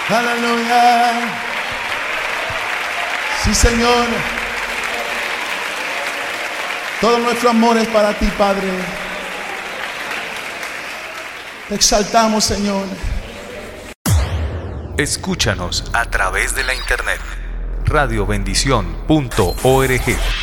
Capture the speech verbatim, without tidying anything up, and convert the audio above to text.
Aleluya. Sí, Señor. Todo nuestro amor es para ti, Padre. Te exaltamos, Señor. Escúchanos a través de la internet radio bendición punto org.